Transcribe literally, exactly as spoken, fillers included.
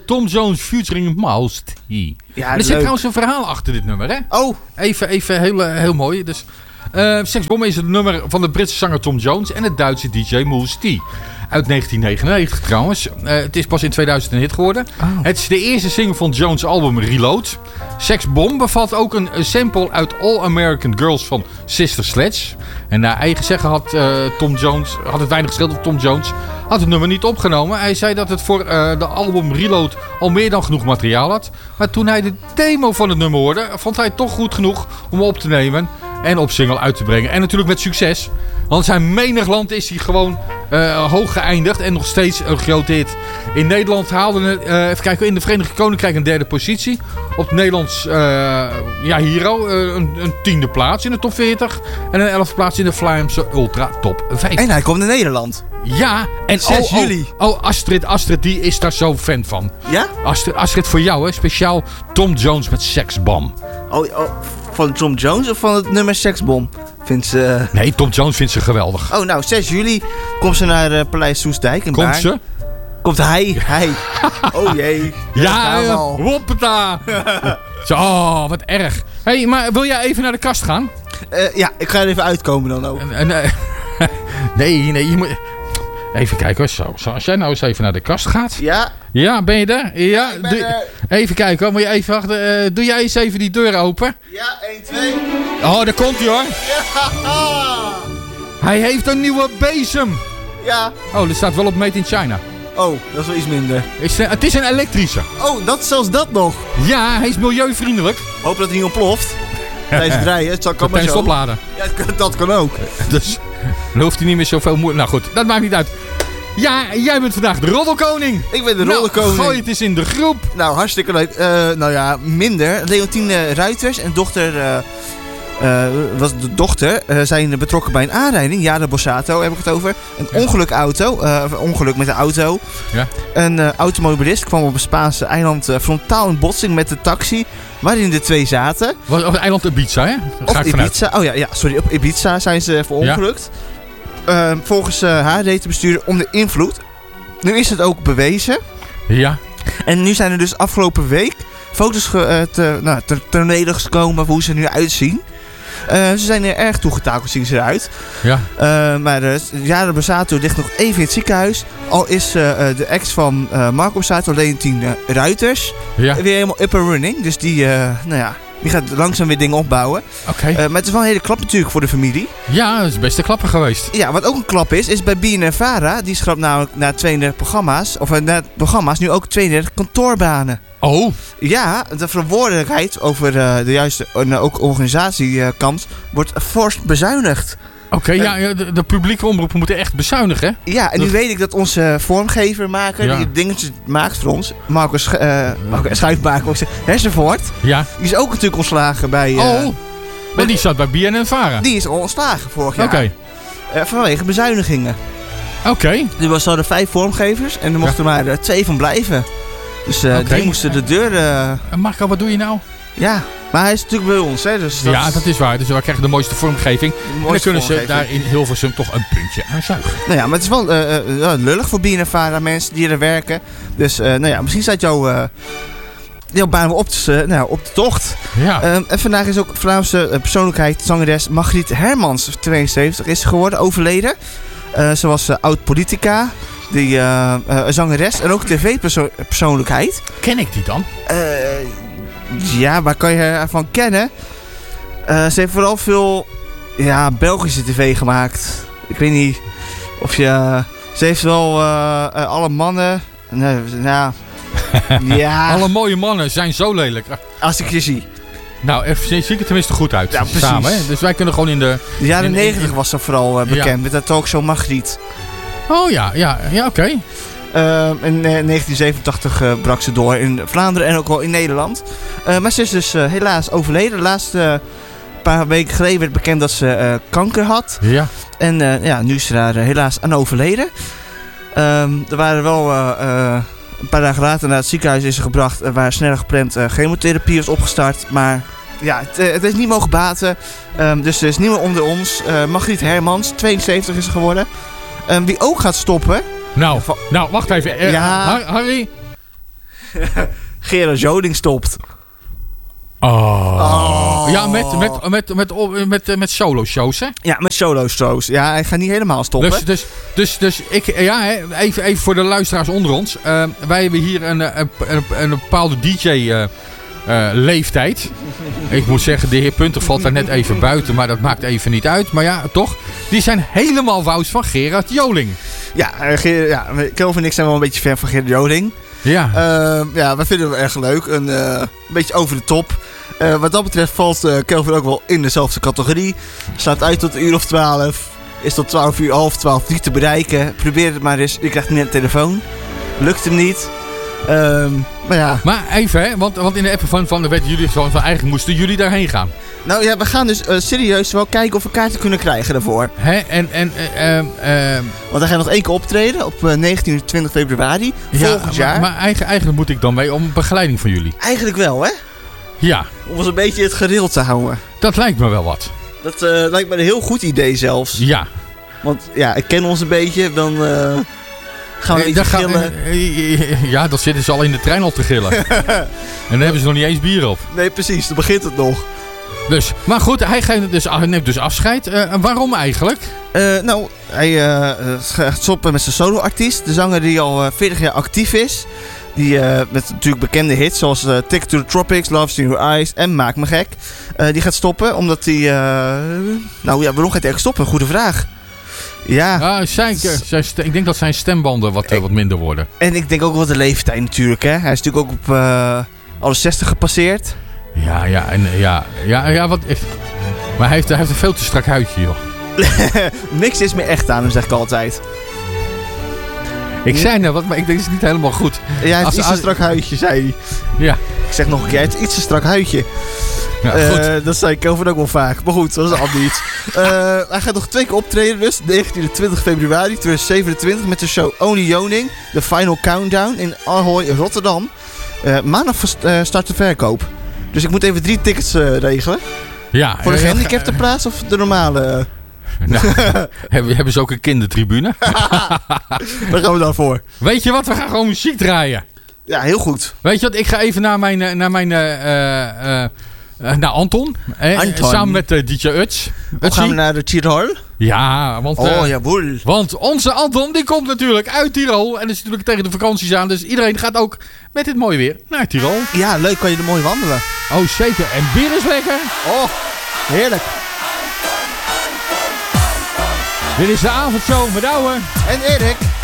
Tom Jones featuring Mouse T. Ja, er leuk. zit trouwens een verhaal achter dit nummer, hè? Oh. Even, even heel, uh, heel mooi. Dus, uh, Sex Bomb is het nummer van de Britse zanger Tom Jones en het Duitse D J Moose T. Uit negentien negenennegentig trouwens. Uh, het is pas in tweeduizend een hit geworden. Oh. Het is de eerste single van Jones' album Reload. Sex Bomb bevat ook een sample uit All American Girls van Sister Sledge. En naar eigen zeggen had uh, Tom Jones, had het weinig geschild of Tom Jones had het nummer niet opgenomen. Hij zei dat het voor uh, de album Reload al meer dan genoeg materiaal had. Maar toen hij de demo van het nummer hoorde, vond hij het toch goed genoeg om op te nemen en op single uit te brengen. En natuurlijk met succes. Want zijn menig land is hij gewoon uh, hoog geëindigd en nog steeds een grote hit. In Nederland haalde het, uh, even kijken, in de Verenigd Koninkrijk een derde positie. Op Nederlands, uh, ja, Hero, uh, een, een tiende plaats in de top veertig. En een elfde plaats in de Vlaamse Ultra Top vijftig. En hij komt naar Nederland. Ja, en zes oh, juli. Oh, oh, Astrid, Astrid, die is daar zo fan van. Ja? Astrid, Astrid voor jou, hè? Speciaal Tom Jones met Sex Bomb. Oh, oh, van Tom Jones of van het nummer Sex Bomb? Vindt ze... Nee, Tom Jones vindt ze geweldig. Oh, nou, zes juli komt ze naar uh, Paleis Soestdijk in Komt Baarn. ze? Komt hij, hij. Oh jee. Ja, ja hoppata. Zo, oh, wat erg. Hé, hey, maar wil jij even naar de kast gaan? Uh, ja, ik ga er even uitkomen dan ook. En, en, uh, nee, nee, je moet... Even kijken hoor, zo, zo. Als jij nou eens even naar de kast gaat. Ja. Ja, ben je er? Ja, ja ik ben doe, er. Even kijken hoor, moet je even wachten. Uh, doe jij eens even die deur open? Ja, één, twee. Oh, daar komt hij hoor. Ja. Hij heeft een nieuwe bezem. Ja. Oh, er staat wel op Made in China. Oh, dat is wel iets minder. Is, het is een elektrische. Oh, dat, zelfs dat nog. Ja, hij is milieuvriendelijk. Hoop dat hij niet ontploft. Tijdens het rijden. Het kan maar zo. opladen. Ja, dat kan ook. Dus dan hoeft hij niet meer zoveel moeite. Nou goed, dat maakt niet uit. Ja, jij bent vandaag de roddelkoning. Ik ben de nou, roddelkoning. Gooi het eens in de groep. Nou, hartstikke leuk. Uh, nou ja, minder. Leontine Ruiters en dochter... Uh, Uh, was de dochter uh, zijn betrokken bij een aanrijding. Jara Bossato heb ik het over. Een ja. ongelukauto. Uh, ongeluk met de auto. Ja. Een uh, automobilist kwam op een Spaanse eiland uh, frontaal in botsing met de taxi. Waarin de twee zaten. Op het eiland Ibiza, hè? Op Ga ik Ibiza. Oh ja, ja, sorry. Op Ibiza zijn ze verongelukt. Ja. Uh, volgens uh, haar reed de bestuurder onder invloed. Nu is het ook bewezen. Ja. En nu zijn er dus afgelopen week foto's ge, uh, te, nou, ter, ter neder gekomen van hoe ze er nu uitzien. Uh, ze zijn er erg toegetakeld, zien ze eruit. Ja. Uh, maar uh, Jara Bossato ligt nog even in het ziekenhuis. Al is uh, de ex van uh, Marco Bossato, Leontine Ruiters, ja. weer helemaal up and running. Dus die, uh, nou ja, die gaat langzaam weer dingen opbouwen. Oké. Okay. Uh, maar het is wel een hele klap natuurlijk voor de familie. Ja, dat is best een klapper geweest. Ja, wat ook een klap is, is bij B N N Vara. Die schrapt namelijk na tweeëndertig programma's, of uh, na programma's, nu ook tweeëndertig kantoorbanen. Oh. Ja, de verantwoordelijkheid over uh, de juiste uh, ook organisatiekant wordt fors bezuinigd. Oké, okay, uh, ja, ja de, de publieke omroepen moeten echt bezuinigen. Ja, en nu dat... weet ik dat onze vormgever maker, ja. die dingetjes maakt voor ons, Marco Sch uh, Schuitmaker, Hersenvoort, ja. die is ook natuurlijk ontslagen bij... Uh, oh, maar die zat bij B N N Vara. Die is al ontslagen vorig jaar. Oké. Okay. Uh, vanwege bezuinigingen. Oké. Okay. Er was hadden vijf vormgevers en er mochten ja. maar uh, twee van blijven. Dus uh, okay. die moesten de deur... Uh... Marco, wat doe je nou? Ja, maar hij is natuurlijk bij ons, hè. Dus dat... Ja, dat is waar. Dus wij krijgen de mooiste vormgeving. De mooiste en dan kunnen ze daar in Hilversum toch een puntje aan zuigen. Nou ja, maar het is wel uh, uh, lullig voor B N N Vara, mensen die er werken. Dus uh, nou ja, misschien staat jouw... Uh, jouw baan wel op de, uh, nou, op de tocht. Ja. Uh, en vandaag is ook Vlaamse uh, persoonlijkheid, zangeres Margriet Hermans, tweeënzeventig, is geworden, overleden. Uh, ze was uh, oud-politica, die uh, uh, zangeres en ook tv-persoonlijkheid. Ken ik die dan? Uh, ja, waar kan je haar van kennen? Uh, ze heeft vooral veel ja, Belgische tv gemaakt. Ik weet niet of je... Uh, ze heeft wel uh, uh, alle mannen... Nee, nou... ja. Alle mooie mannen zijn zo lelijk. Als ik je zie. Nou, even, zie ik er tenminste goed uit. Ja, precies. Samen, hè? Dus wij kunnen gewoon in de... De jaren negentig in... was ze vooral uh, bekend. Ja. Met dat talkshow Margriet. Oh ja, ja, ja oké. Okay. Uh, in uh, negentien zevenentachtig uh, brak ze door in Vlaanderen en ook wel in Nederland. Uh, maar ze is dus uh, helaas overleden. De laatste uh, paar weken geleden werd bekend dat ze uh, kanker had. Ja. En uh, ja, nu is ze daar uh, helaas aan overleden. Um, er waren wel... Uh, uh, Een paar dagen later naar het ziekenhuis is ze gebracht, uh, waar sneller gepland uh, chemotherapie is opgestart. Maar ja, het, uh, het is niet mogen baten. Um, dus er is niemand onder ons. Uh, Margriet Hermans, tweeënzeventig is ze geworden. Um, wie ook gaat stoppen. Nou, van, nou wacht even. Uh, ja. Harry. Gerard Joling stopt. Oh. Oh. Ja, met, met, met, met, met, met, met solo-shows, hè? Ja, met solo-shows. Ja, hij gaat niet helemaal stoppen. Dus, dus, dus, dus ik, ja, hè, even, even voor de luisteraars onder ons. Uh, wij hebben hier een, een, een, een bepaalde D J-leeftijd. Uh, uh, ik moet zeggen, de heer Punter valt daar net even buiten, maar dat maakt even niet uit. Maar ja, toch, die zijn helemaal wous van Gerard Joling. Ja, uh, Ger- ja Kelvin en ik zijn wel een beetje fan van Gerard Joling. Ja. Uh, ja, wij vinden hem erg leuk. Een, uh, een beetje over de top. Uh, wat dat betreft valt uh, Kelvin ook wel in dezelfde categorie. Slaat uit tot een uur of twaalf. Is tot twaalf uur, half twaalf niet te bereiken. Probeer het maar eens. Je krijgt niet een telefoon. Lukt hem niet. Um, maar ja. Maar even, hè, want, want in de app van, van de wet jullie van, van eigenlijk moesten jullie daarheen gaan. Nou ja, we gaan dus uh, serieus wel kijken of we kaarten kunnen krijgen daarvoor. Hè? En, en, uh, uh, uh, Want hij gaat nog één keer optreden op uh, negentien en twintig februari ja, volgend jaar. Maar, maar eigenlijk, eigenlijk moet ik dan mee om begeleiding van jullie. Eigenlijk wel, hè? Ja. Om ons een beetje het gereel te houden. Dat lijkt me wel wat. Dat uh, lijkt me een heel goed idee zelfs. Ja. Want ja, ik ken ons een beetje, dan uh, gaan we niet gillen. Uh, ja, dan zitten ze al in de trein al te gillen. En dan hebben ze nog niet eens bier op. Nee, precies, dan begint het nog. Dus, maar goed, hij, geeft dus, hij neemt dus afscheid. Uh, waarom eigenlijk? Uh, nou, hij uh, gaat stoppen met zijn solo-artiest. De zanger die al uh, veertig jaar actief is. Die uh, met natuurlijk bekende hits zoals uh, Ticket to the Tropics, Love's in Your Eyes en Maak Me Gek. Uh, die gaat stoppen omdat hij... Uh, nou ja, waarom gaat hij eigenlijk stoppen? Goede vraag. Ja. Uh, zijn, zijn, ik denk dat zijn stembanden wat, uh, wat minder worden. En ik denk ook wel de leeftijd natuurlijk. Hè? Hij is natuurlijk ook op uh, alle zestig gepasseerd. Ja, ja, en, ja, ja, ja wat, maar hij heeft, hij heeft een veel te strak huidje, joh. Niks is meer echt aan hem, zeg ik altijd. Ik zei nou wat, maar ik denk het is niet helemaal goed. Ja, hij heeft als, iets te strak huidje, zei hij. Ja. Ik zeg nog een keer, hij heeft iets te strak huidje. Ja, uh, dat zei ik over ook wel vaak. Maar goed, dat is al niet. Uh, hij gaat nog twee keer optreden dus. negentien en twintig februari tweeduizend zevenentwintig met de show Only Joning. De Final Countdown in Ahoy in Rotterdam. Uh, maandag uh, start de verkoop. Dus ik moet even drie tickets uh, regelen. Ja. Voor de uh, gehandicapte plaats of de normale... Nou, hebben, hebben ze ook een kindertribune? Waar gaan we dan voor? Weet je wat, we gaan gewoon muziek draaien. Ja, heel goed. Weet je wat, ik ga even naar mijn... Naar, mijn, uh, uh, uh, naar Anton. Eh, Anton. Samen met uh, D J Uts. Dan gaan we naar de Tirol. Ja, want... Uh, oh, jawohl. Want onze Anton, die komt natuurlijk uit Tirol. En dat is natuurlijk tegen de vakanties aan. Dus iedereen gaat ook met dit mooie weer naar Tirol. Ja, leuk. Kan je er mooi wandelen. Oh, zeker. En bier is lekker. Oh, heerlijk. Dit is de avondshow met Douwe en Erik.